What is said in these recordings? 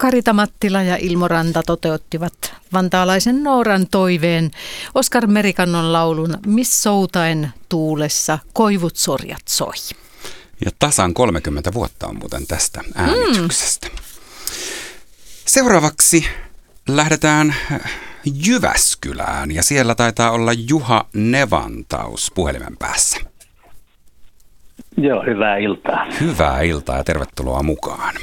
Karita Mattila ja Ilmo Ranta toteuttivat vantaalaisen Nooran toiveen Oskar Merikannon laulun Miss Soutaen tuulessa koivut sorjat soi. Ja tasan 30 vuotta on muuten tästä äänityksestä. Seuraavaksi lähdetään Jyväskylään ja siellä taitaa olla Juha Nevantaus puhelimen päässä. Joo, hyvää iltaa. Hyvää iltaa ja tervetuloa mukaan.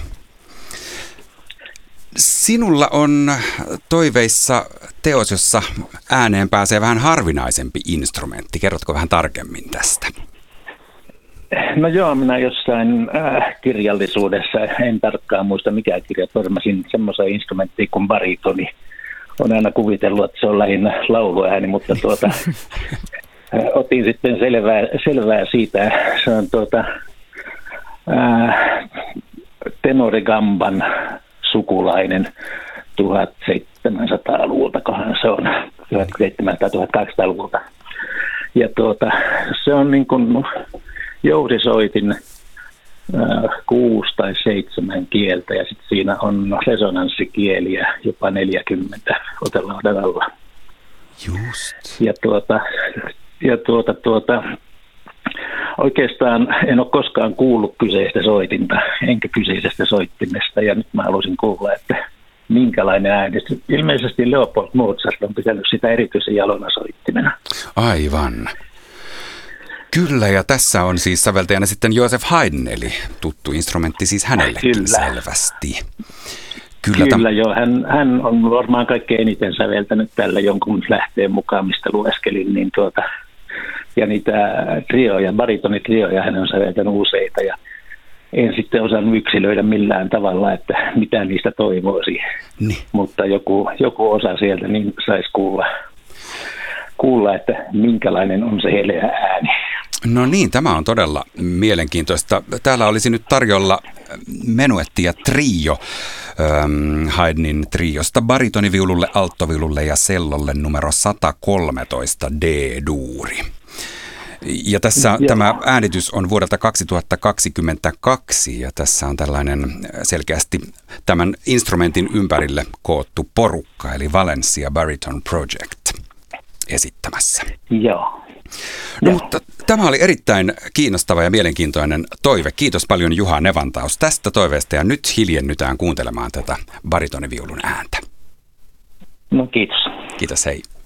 Sinulla on toiveissa teos, jossa ääneen pääsee vähän harvinaisempi instrumentti. Kerrotko vähän tarkemmin tästä? No joo, minä jossain kirjallisuudessa, en tarkkaan muista mikä kirja, törmäsin semmoiseen instrumenttiin kuin baritoni. Olen aina kuvitellut, että se on lähinnä lauluääni, mutta otin sitten selvää siitä. Se on tenorigamban sukulainen 1700-luvultakohan se on, 1700-1800-luvulta. Ja se on niin kuin jousisoitin 6 tai 7 kieltä ja sitten siinä on resonanssikieliä jopa 40 otelaudan alla. Just. Oikeastaan en ole koskaan kuullut kyseistä soitinta enkä kyseisestä soittimesta ja nyt mä haluaisin kuulla, että minkälainen ääni. Ilmeisesti Leopold Mozart on pitänyt sitä erityisen jalona soittimena. Aivan. Kyllä, ja tässä on siis säveltäjänä sitten Joseph Haydn, eli tuttu instrumentti siis hänellekin selvästi. Kyllä joo, hän on varmaan kaikkein eniten säveltänyt tällä jonkun lähteen mukaan, mistä lueskelin, niin ja niitä trioja, baritonitrioja hän on säveltänyt useita, ja en sitten osannut yksilöidä millään tavalla, että mitä niistä toivoisi, mutta joku osa sieltä niin saisi kuulla, että minkälainen on se heleä ääni. No niin, tämä on todella mielenkiintoista. Täällä olisi nyt tarjolla menuetti ja trio Haydnin triosta baritoniviululle, alttoviululle ja cellolle numero 113 D-duuri. Ja tässä tämä äänitys on vuodelta 2022 ja tässä on tällainen selkeästi tämän instrumentin ympärille koottu porukka, eli Valencia Baritone Project esittämässä. Joo. No, mutta tämä oli erittäin kiinnostava ja mielenkiintoinen toive. Kiitos paljon Juha Nevantaus tästä toiveesta ja nyt hiljennytään kuuntelemaan tätä baritoniviulun ääntä. No kiitos. Kiitos, hei.